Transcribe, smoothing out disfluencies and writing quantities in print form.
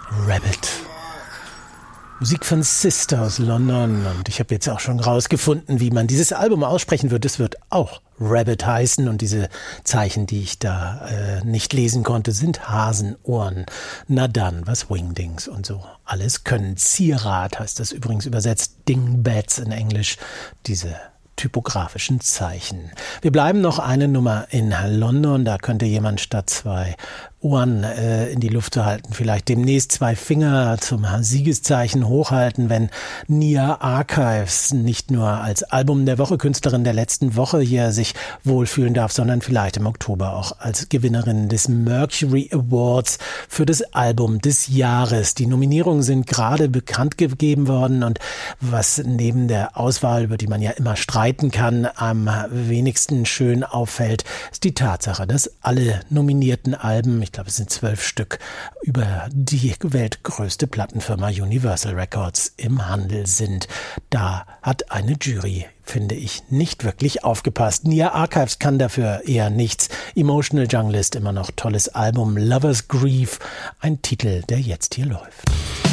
Rabbit. Musik von Sister aus London. Und ich habe jetzt auch schon rausgefunden, wie man dieses Album aussprechen wird. Es wird auch Rabbit heißen. Und diese Zeichen, die ich da nicht lesen konnte, sind Hasenohren. Na dann, was Wingdings und so alles können. Zierat heißt das übrigens übersetzt. Dingbats in Englisch. Diese typografischen Zeichen. Wir bleiben noch eine Nummer in London. Da könnte jemand statt 2 Ohren in die Luft zu halten, vielleicht demnächst 2 Finger zum Siegeszeichen hochhalten, wenn Nia Archives nicht nur als Album der Woche, Künstlerin der letzten Woche hier sich wohlfühlen darf, sondern vielleicht im Oktober auch als Gewinnerin des Mercury Awards für das Album des Jahres. Die Nominierungen sind gerade bekannt gegeben worden und was neben der Auswahl, über die man ja immer streiten kann, am wenigsten schön auffällt, ist die Tatsache, dass alle nominierten Alben, ich glaube es sind 12 Stück, über die weltgrößte Plattenfirma Universal Records im Handel sind. Da hat eine Jury, finde ich, nicht wirklich aufgepasst. Nia Archives kann dafür eher nichts. Emotional Junglist, immer noch tolles Album. Lover's Grief, ein Titel, der jetzt hier läuft.